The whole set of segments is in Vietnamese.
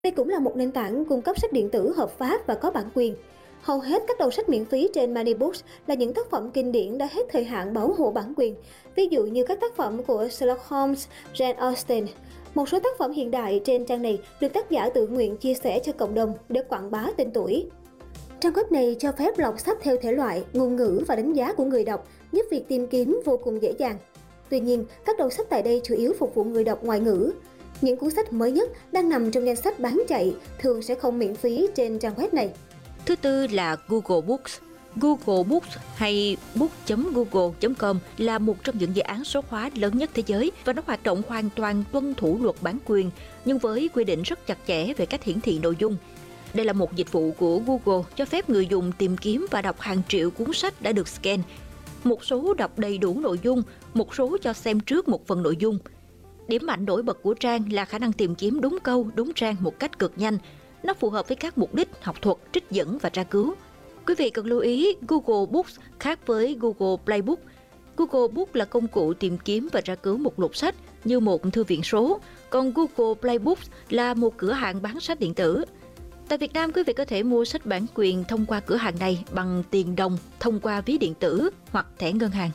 Đây cũng là một nền tảng cung cấp sách điện tử hợp pháp và có bản quyền. Hầu hết các đầu sách miễn phí trên MoneyBooks là những tác phẩm kinh điển đã hết thời hạn bảo hộ bản quyền, ví dụ như các tác phẩm của Sherlock Holmes, Jane Austen. Một số tác phẩm hiện đại trên trang này được tác giả tự nguyện chia sẻ cho cộng đồng để quảng bá tên tuổi. Trang web này cho phép lọc sách theo thể loại, ngôn ngữ và đánh giá của người đọc, giúp việc tìm kiếm vô cùng dễ dàng. Tuy nhiên, các đầu sách tại đây chủ yếu phục vụ người đọc ngoại ngữ. Những cuốn sách mới nhất đang nằm trong danh sách bán chạy thường sẽ không miễn phí trên trang web này. Thứ tư là Google Books. Google Books hay book.google.com là một trong những dự án số hóa lớn nhất thế giới và nó hoạt động hoàn toàn tuân thủ luật bản quyền, nhưng với quy định rất chặt chẽ về cách hiển thị nội dung. Đây là một dịch vụ của Google cho phép người dùng tìm kiếm và đọc hàng triệu cuốn sách đã được scan. Một số đọc đầy đủ nội dung, một số cho xem trước một phần nội dung. Điểm mạnh nổi bật của trang là khả năng tìm kiếm đúng câu, đúng trang một cách cực nhanh. Nó phù hợp với các mục đích học thuật, trích dẫn và tra cứu. Quý vị cần lưu ý, Google Books khác với Google Playbook. Google Books là công cụ tìm kiếm và tra cứu một lục sách như một thư viện số, còn Google Playbooks là một cửa hàng bán sách điện tử. Tại Việt Nam, quý vị có thể mua sách bản quyền thông qua cửa hàng này bằng tiền đồng thông qua ví điện tử hoặc thẻ ngân hàng.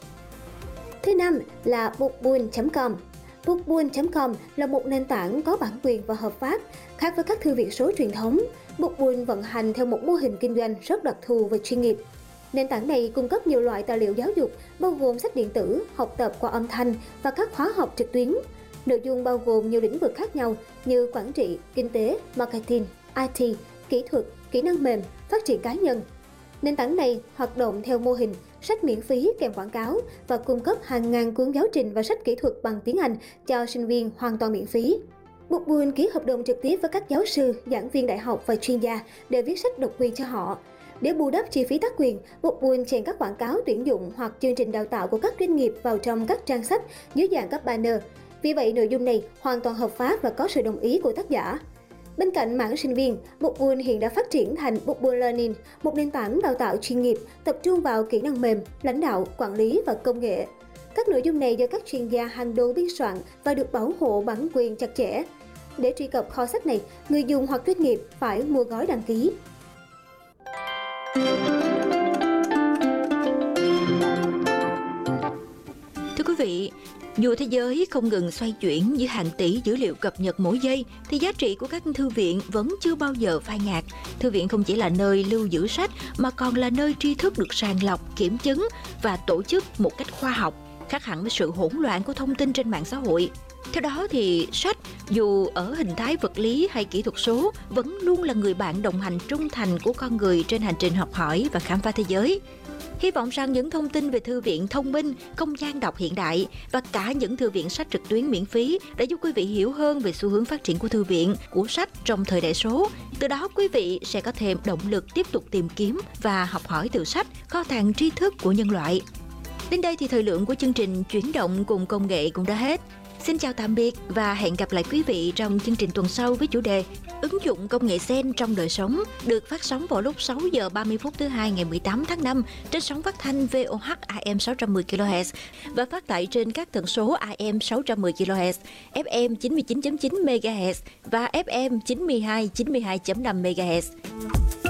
Thứ năm là bookbull.com. Bookbull.com là một nền tảng có bản quyền và hợp pháp, khác với các thư viện số truyền thống. Bookbull vận hành theo một mô hình kinh doanh rất đặc thù và chuyên nghiệp. Nền tảng này cung cấp nhiều loại tài liệu giáo dục, bao gồm sách điện tử, học tập qua âm thanh và các khóa học trực tuyến. Nội dung bao gồm nhiều lĩnh vực khác nhau như quản trị, kinh tế, marketing, IT, kỹ thuật, kỹ năng mềm, phát triển cá nhân. Nền tảng này hoạt động theo mô hình sách miễn phí kèm quảng cáo và cung cấp hàng ngàn cuốn giáo trình và sách kỹ thuật bằng tiếng Anh cho sinh viên hoàn toàn miễn phí. Bookbull ký hợp đồng trực tiếp với các giáo sư, giảng viên đại học và chuyên gia để viết sách độc quyền cho họ. Để bù đắp chi phí tác quyền, Bookbull chèn các quảng cáo tuyển dụng hoặc chương trình đào tạo của các doanh nghiệp vào trong các trang sách dưới dạng các banner. Vì vậy, nội dung này hoàn toàn hợp pháp và có sự đồng ý của tác giả. Bên cạnh mảng sinh viên, Bookbull hiện đã phát triển thành Bookbull Learning, một nền tảng đào tạo chuyên nghiệp tập trung vào kỹ năng mềm, lãnh đạo, quản lý và công nghệ. Các nội dung này do các chuyên gia hàng đầu biên soạn và được bảo hộ bản quyền chặt chẽ. Để truy cập kho sách này, người dùng hoặc doanh nghiệp phải mua gói đăng ký. Thưa quý vị, dù thế giới không ngừng xoay chuyển với hàng tỷ dữ liệu cập nhật mỗi giây, thì giá trị của các thư viện vẫn chưa bao giờ phai nhạt. Thư viện không chỉ là nơi lưu giữ sách, mà còn là nơi tri thức được sàng lọc, kiểm chứng và tổ chức một cách khoa học, khác hẳn với sự hỗn loạn của thông tin trên mạng xã hội. Theo đó thì sách, dù ở hình thái vật lý hay kỹ thuật số, vẫn luôn là người bạn đồng hành trung thành của con người trên hành trình học hỏi và khám phá thế giới. Hy vọng rằng những thông tin về thư viện thông minh, không gian đọc hiện đại và cả những thư viện sách trực tuyến miễn phí đã giúp quý vị hiểu hơn về xu hướng phát triển của thư viện, của sách trong thời đại số. Từ đó quý vị sẽ có thêm động lực tiếp tục tìm kiếm và học hỏi từ sách, kho tàng tri thức của nhân loại. Đến đây thì thời lượng của chương trình Chuyển động cùng công nghệ cũng đã hết. Xin chào tạm biệt và hẹn gặp lại quý vị trong chương trình tuần sau với chủ đề Ứng dụng công nghệ Gen trong đời sống, được phát sóng vào lúc 6 giờ 30 phút thứ Hai ngày 18 tháng 5 trên sóng phát thanh VOH AM 610 kHz và phát tại trên các tần số AM 610 kHz, FM 99.9 MHz và FM 92.5 MHz.